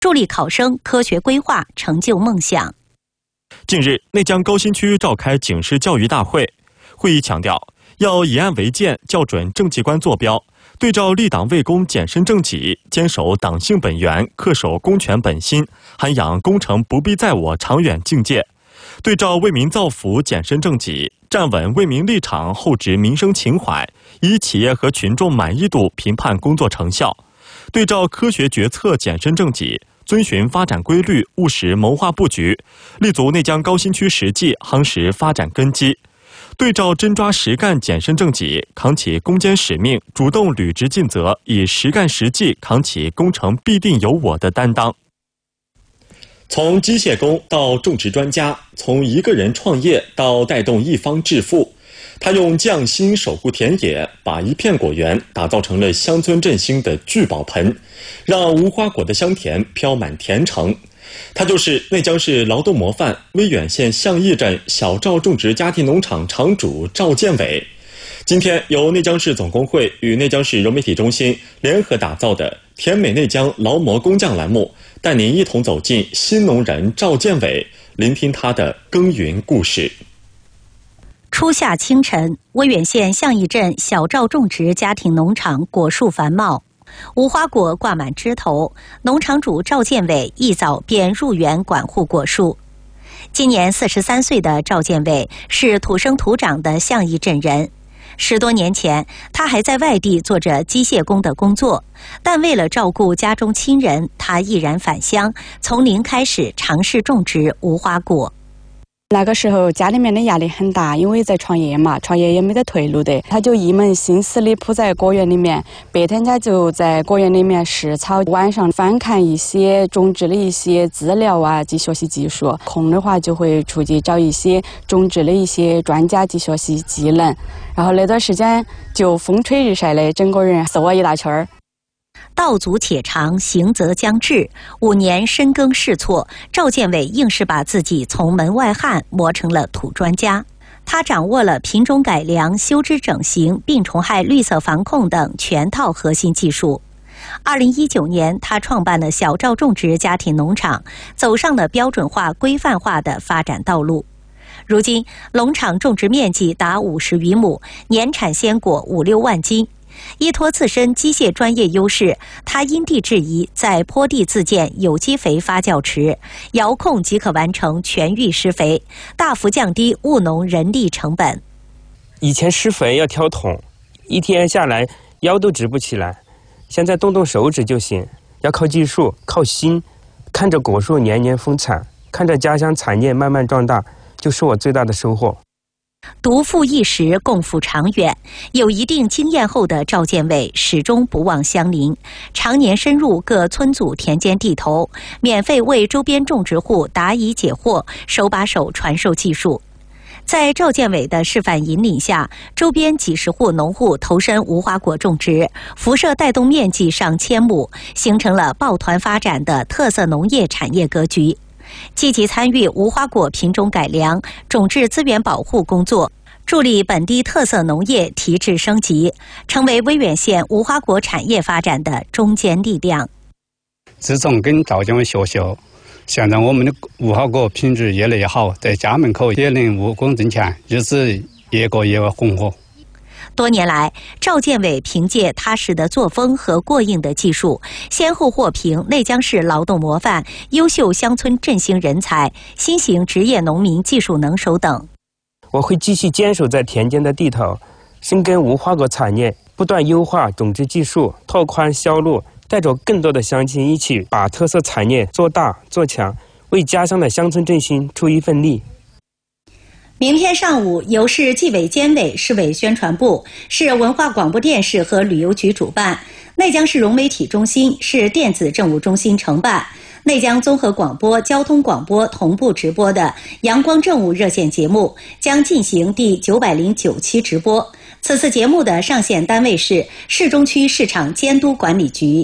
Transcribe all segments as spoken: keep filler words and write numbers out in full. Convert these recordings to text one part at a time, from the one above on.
助力考生科学规划，成就梦想。 近日，内江高新区召开警示教育大会，会议强调，要以案为鉴，校准政绩观坐标，对照立党为公、检身正己，坚守党性本源，恪守公权本心，涵养功成不必在我长远境界。对照为民造福、检身正己，站稳为民立场，厚植民生情怀，以企业和群众满意度评判工作成效。对照科学决策、检身正己，遵循发展规律，务实谋划布局，立足内江高新区实际，夯实发展根基。对照真抓实干、检身正己，扛起攻坚使命，主动履职尽责，以实干实际扛起工程必定有我的担当。从机械工到种植专家，从一个人创业到带动一方致富，他用匠心守护田野，把一片果园打造成了乡村振兴的聚宝盆，让无花果的香甜飘满田城。他就是内江市劳动模范威远县向义镇小赵种植家庭农场场主赵建伟。今天由内江市总工会与内江市融媒体中心联合打造的甜美内江劳模工匠栏目，带您一同走进新农人赵建伟，聆听他的耕耘故事。 初夏清晨，威远县向义镇小赵种植家庭农场果树繁茂，无花果挂满枝头，农场主赵建伟一早便入园管护果树。今年四十三岁的赵建伟是土生土长的向义镇人。十多年前，他还在外地做着机械工的工作，但为了照顾家中亲人，他毅然返乡，从零开始尝试种植无花果。 那个时候家里面的压力很大，因为在创业嘛，创业也没得退路的，他就一门心思地扑在果园里面，白天家就在果园里面试草，晚上翻看一些种植的一些资料啊及学习技术，空的话就会出去找一些种植的一些专家及学习技能。然后那段时间就风吹日晒的，整个人瘦了一大圈儿。 道阻且长，行则将至。五年深耕试错，赵建伟硬是把自己从门外汉磨成了土专家。他掌握了品种改良、修枝整形、病虫害绿色防控等全套核心技术。二零一九年，他创办了小赵种植家庭农场，走上了标准化、规范化的发展道路。如今，农场种植面积达五十余亩，年产鲜果五六万斤。依托自身机械专业优势，他因地制宜，在坡地自建有机肥发酵池，遥控即可完成全域施肥，大幅降低务农人力成本。 以前施肥要挑桶，一天下来腰都直不起来，现在动动手指就行。要靠技术，靠心，看着果树年年丰产，看着家乡产业慢慢壮大，就是我最大的收获。 独负一时，共赴长远。有一定经验后的赵建伟始终不忘乡邻，常年深入各村组田间地头，免费为周边种植户答疑解惑，手把手传授技术。在赵建伟的示范引领下，周边几十户农户投身无花果种植，辐射带动面积上千亩，形成了抱团发展的特色农业产业格局。积极参与无花果品种改良、种质资源保护工作，助力本地特色农业提质升级，成为威远县无花果产业发展的中坚力量。 自从跟赵建伟学习后，现在我们的无花果品质越来越好，在家门口也能务工挣钱，日子越过越红火。 多年来，赵建伟凭借踏实的作风和过硬的技术，先后获评内江市劳动模范、优秀乡村振兴人才、新型职业农民技术能手等。 我会继续坚守在田间的地头，深耕无花果产业，不断优化种植技术，拓宽销路，带着更多的乡亲一起把特色产业做大做强，为家乡的乡村振兴出一份力。 明天上午，由市纪委监委、市委宣传部、市文化广播电视和旅游局主办，内江市融媒体中心、市电子政务中心承办，内江综合广播、交通广播同步直播的阳光政务热线节目将进行第九百零九期直播。此次节目的上线单位是市中区市场监督管理局。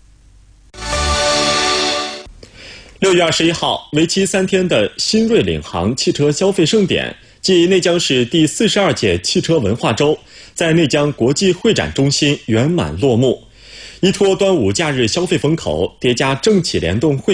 六月二十一号，为期三天的新锐领航汽车消费盛典暨内江市第四十二届汽车文化周在内江国际会展中心圆满落幕。 依托端午假日消费风口，叠加政企联动会